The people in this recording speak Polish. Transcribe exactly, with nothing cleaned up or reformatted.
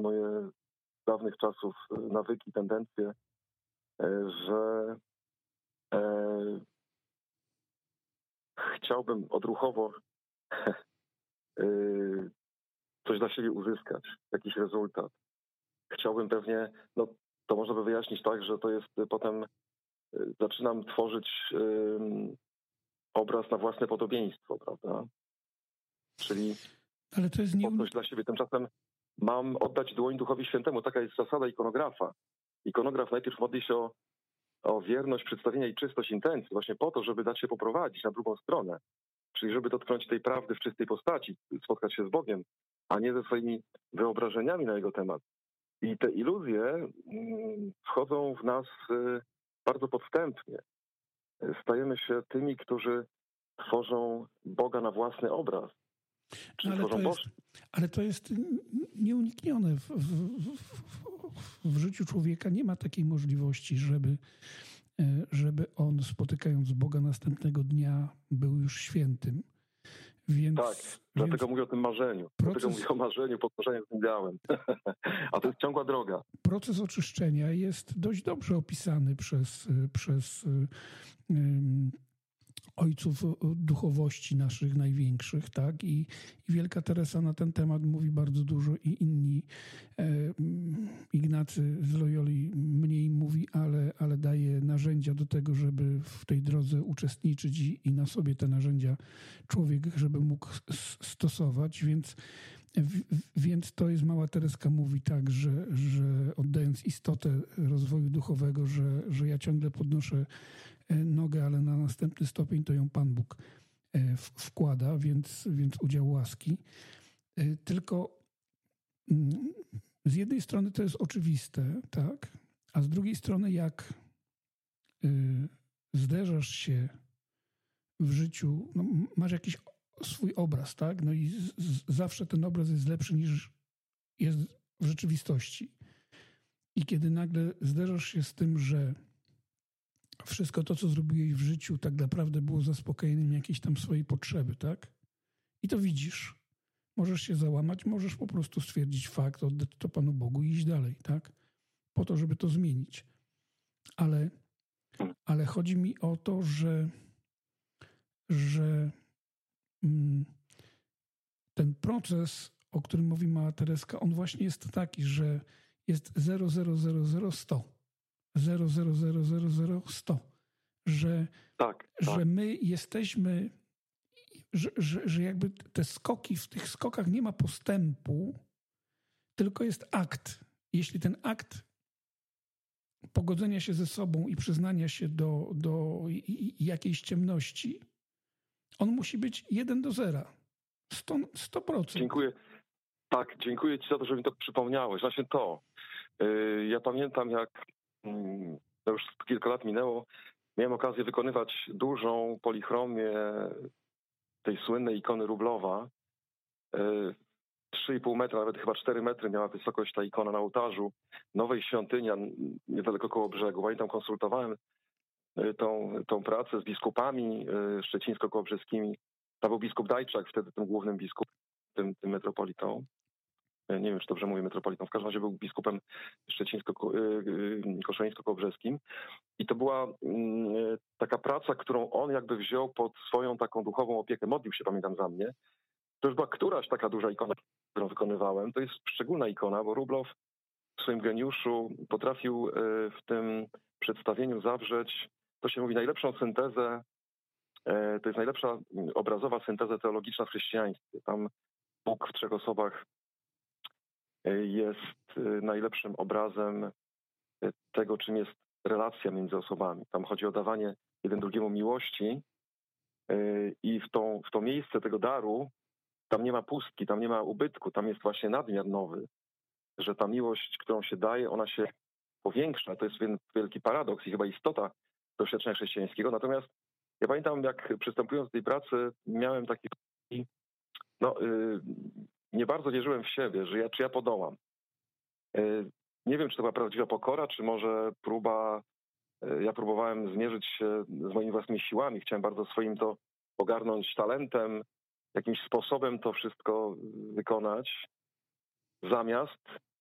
moje z dawnych czasów nawyki, tendencje, że e, chciałbym odruchowo coś dla siebie uzyskać, jakiś rezultat. Chciałbym pewnie, no to można by wyjaśnić tak, że to jest potem, zaczynam tworzyć um, obraz na własne podobieństwo, prawda? Czyli ale to jest nie... coś dla siebie. Tymczasem mam oddać dłoń Duchowi Świętemu. Taka jest zasada ikonografa. Ikonograf najpierw modli się o, o wierność przedstawienia i czystość intencji, właśnie po to, żeby dać się poprowadzić na drugą stronę. Czyli żeby dotknąć tej prawdy w czystej postaci, spotkać się z Bogiem, a nie ze swoimi wyobrażeniami na Jego temat. I te iluzje wchodzą w nas bardzo podstępnie. Stajemy się tymi, którzy tworzą Boga na własny obraz. Ale to, jest, ale to jest nieuniknione. W, w, w, w życiu człowieka nie ma takiej możliwości, żeby, żeby on, spotykając Boga następnego dnia, był już świętym. Więc, tak, dlatego więc mówię o tym marzeniu. proces, dlatego mówię o marzeniu, podmarzeniu z tym białym. A to jest ciągła droga. Proces oczyszczenia jest dość dobrze opisany przez, przez um, ojców duchowości naszych największych, tak? I, i Wielka Teresa na ten temat mówi bardzo dużo i inni. E, Ignacy z Loyoli mniej mówi, ale, ale daje narzędzia do tego, żeby w tej drodze uczestniczyć i, i na sobie te narzędzia człowiek, żeby mógł stosować, więc Więc to jest Mała Tereska mówi tak, że, że oddając istotę rozwoju duchowego, że, że ja ciągle podnoszę nogę, ale na następny stopień to ją Pan Bóg wkłada, więc, więc udział łaski. Tylko z jednej strony to jest oczywiste, tak, a z drugiej strony jak zderzasz się w życiu, no masz jakiś swój obraz, tak? No i z, z, zawsze ten obraz jest lepszy niż jest w rzeczywistości. I kiedy nagle zderzasz się z tym, że wszystko to, co zrobiłeś w życiu, tak naprawdę było zaspokojeniem jakiejś tam swojej potrzeby, tak? I to widzisz. Możesz się załamać, możesz po prostu stwierdzić fakt, oddać to Panu Bogu i iść dalej, tak? Po to, żeby to zmienić. Ale, ale chodzi mi o to, że że ten proces, o którym mówi Mała Tereska, on właśnie jest taki, że jest zero, zero, zero, zero, sto. zero, zero, zero, zero, zero, sto. Że, tak, że tak. my jesteśmy, że, że, że jakby te skoki, w tych skokach nie ma postępu, tylko jest akt. Jeśli ten akt pogodzenia się ze sobą i przyznania się do, do jakiejś ciemności, on musi być jeden do zera. sto procent. Dziękuję. Tak, dziękuję Ci za to, że mi to przypomniałeś. Właśnie to. Yy, ja pamiętam, jak yy, to już kilka lat minęło, miałem okazję wykonywać dużą polichromię tej słynnej ikony Rublowa. Yy, trzy i pół metra, nawet chyba cztery metry miała wysokość ta ikona na ołtarzu nowej świątyni niedaleko koło brzegu. Pamiętam, konsultowałem Tą, tą pracę z biskupami szczecińsko-kołobrzeskimi. To był biskup Dajczak, wtedy tym głównym biskupem, tym, tym metropolitą. Nie wiem, czy dobrze mówię metropolitą. W każdym razie był biskupem szczecińsko-koszalińsko-kołobrzeskim. I to była taka praca, którą on jakby wziął pod swoją taką duchową opiekę. Modlił się, pamiętam, za mnie. To już była któraś taka duża ikona, którą wykonywałem. To jest szczególna ikona, bo Rublow w swoim geniuszu potrafił w tym przedstawieniu zawrzeć, to się mówi, najlepszą syntezę, to jest najlepsza obrazowa synteza teologiczna w chrześcijaństwie. Tam Bóg w trzech osobach jest najlepszym obrazem tego, czym jest relacja między osobami. Tam chodzi o dawanie jeden drugiemu miłości i w, tą, w to miejsce tego daru tam nie ma pustki, tam nie ma ubytku, tam jest właśnie nadmiar nowy, że ta miłość, którą się daje, ona się powiększa. To jest wielki paradoks i chyba istota doświadczenia chrześcijańskiego. Natomiast ja pamiętam, jak przystępując do tej pracy, miałem taki, no yy, nie bardzo wierzyłem w siebie, że ja, czy ja podołam. Yy, nie wiem, czy to była prawdziwa pokora, czy może próba, yy, ja próbowałem zmierzyć się z moimi własnymi siłami. Chciałem bardzo swoim to ogarnąć talentem, jakimś sposobem to wszystko wykonać, zamiast